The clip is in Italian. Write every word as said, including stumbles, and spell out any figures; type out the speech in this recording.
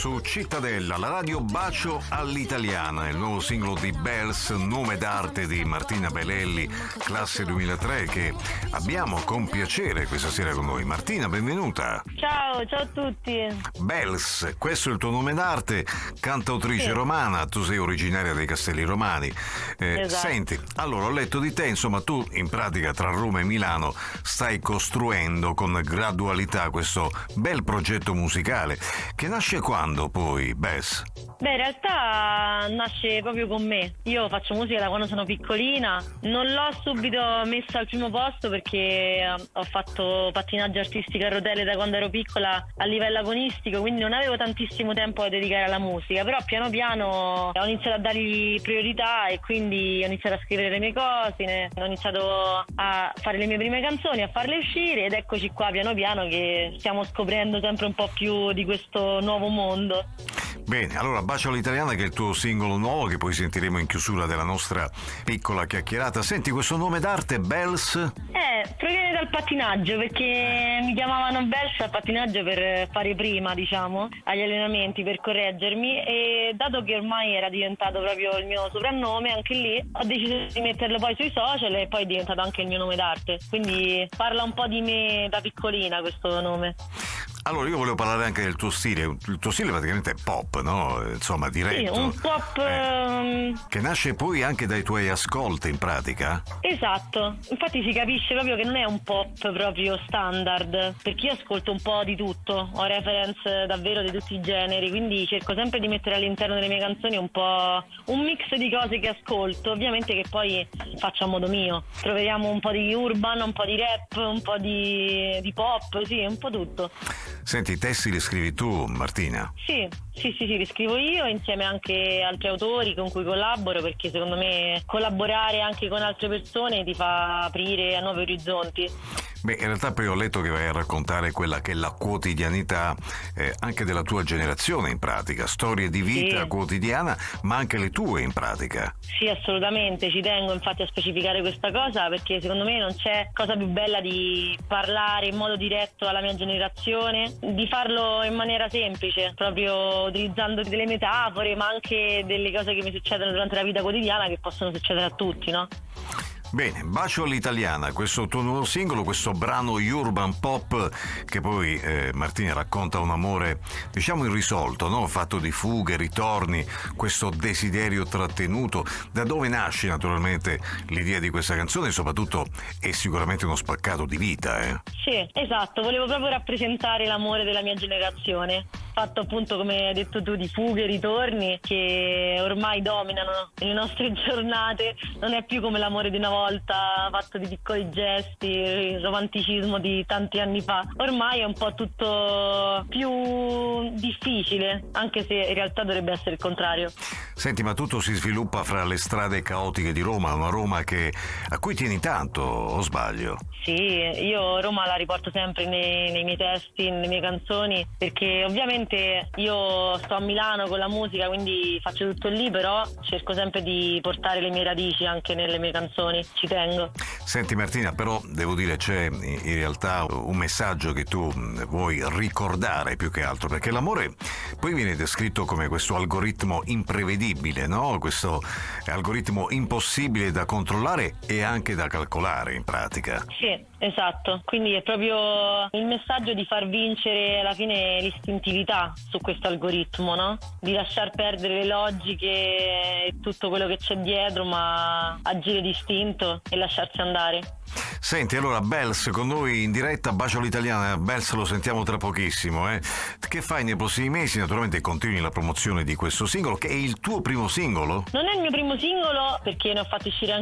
su Cittadella, la radio Bacio all'italiana, il nuovo singolo di Bells, nome d'arte di Martina Belelli, classe duemilatré, che abbiamo con piacere questa sera con noi. Martina, benvenuta. Ciao, ciao a tutti. Bells, questo è il tuo nome d'arte, cantautrice Sì. romana, tu sei originaria dei Castelli Romani. Eh, Esatto. Senti, allora ho letto di te, insomma tu in pratica tra Roma e Milano stai costruendo con gradualità questo bel progetto musicale che nasce quando poi, Bess? Beh, in realtà nasce proprio con me. Io faccio musica da quando sono piccolina. Non l'ho subito messa al primo posto perché ho fatto pattinaggio artistico a rotelle da quando ero piccola a livello agonistico, quindi non avevo tantissimo tempo da dedicare alla musica. Però piano piano ho iniziato a dargli priorità e quindi ho iniziato a scrivere le mie cose, ho iniziato a fare le mie prime canzoni, a farle uscire, ed eccoci qua piano piano che stiamo scoprendo sempre un po' più di questo nuovo mondo. Bene, allora Bacio all'italiana, che è il tuo singolo nuovo che poi sentiremo in chiusura della nostra piccola chiacchierata. Senti, questo nome d'arte Bells? Eh, proviene dal pattinaggio, perché mi chiamavano Bells al pattinaggio per fare prima, diciamo, agli allenamenti, per correggermi, e dato che ormai era diventato proprio il mio soprannome, anche lì ho deciso di metterlo poi sui social e poi è diventato anche il mio nome d'arte, quindi parla un po' di me da piccolina questo nome. Allora io volevo parlare anche del tuo stile. Il tuo stile praticamente è pop, no? Insomma, diretto. Sì, un pop. Eh, ehm, che nasce poi anche dai tuoi ascolti in pratica? Esatto, infatti si capisce proprio che non è un pop proprio standard, perché io ascolto un po' di tutto, ho reference davvero di tutti i generi, quindi cerco sempre di mettere all'interno delle mie canzoni un po' un mix di cose che ascolto, ovviamente che poi faccio a modo mio. Troviamo un po' di urban, un po' di rap, un po' di, di pop, sì, un po' tutto. Senti, i testi li scrivi tu, Martina? Sì, sì, sì, sì, li scrivo io insieme anche a altri autori con cui collaboro, perché secondo me collaborare anche con altre persone ti fa aprire a nuovi orizzonti. Beh, in realtà poi ho letto che vai a raccontare quella che è la quotidianità eh, anche della tua generazione in pratica, storie di vita Sì. quotidiana, ma anche le tue in pratica. Sì, assolutamente, ci tengo infatti a specificare questa cosa, perché secondo me non c'è cosa più bella di parlare in modo diretto alla mia generazione, di farlo in maniera semplice, proprio utilizzando delle metafore, ma anche delle cose che mi succedono durante la vita quotidiana, che possono succedere a tutti, no? Bene, Bacio all'italiana, questo tuo nuovo singolo, questo brano urban pop che poi eh, Martina racconta un amore diciamo irrisolto, no? Fatto di fughe, ritorni, questo desiderio trattenuto. Da dove nasce naturalmente l'idea di questa canzone? E soprattutto è sicuramente uno spaccato di vita, eh? Sì, esatto, volevo proprio rappresentare l'amore della mia generazione, fatto appunto, come hai detto tu, di fughe e ritorni che ormai dominano le nostre giornate. Non è più come l'amore di una volta, fatto di piccoli gesti, il romanticismo di tanti anni fa. Ormai è un po' tutto più difficile, anche se in realtà dovrebbe essere il contrario. Senti, ma tutto si sviluppa fra le strade caotiche di Roma, una Roma che a cui tieni tanto, o sbaglio? Sì, io Roma la riporto sempre nei, nei miei testi, nelle mie canzoni, perché ovviamente io sto a Milano con la musica, quindi faccio tutto lì, però cerco sempre di portare le mie radici anche nelle mie canzoni, ci tengo. Senti Martina, però devo dire c'è in realtà un messaggio che tu vuoi ricordare più che altro, perché l'amore poi viene descritto come questo algoritmo imprevedibile, no? Questo algoritmo impossibile da controllare e anche da calcolare in pratica. Sì, esatto, quindi è proprio il messaggio di far vincere alla fine l'istintività su questo algoritmo, no? Di lasciar perdere le logiche e tutto quello che c'è dietro, ma agire d'istinto e lasciarsi andare. Senti, allora Bells con noi in diretta, Bacio all'italiana. Bells lo sentiamo tra pochissimo, eh? Che fai nei prossimi mesi? Naturalmente continui la promozione di questo singolo, che è il tuo primo singolo? Non è il mio primo singolo, perché ne ho fatto uscire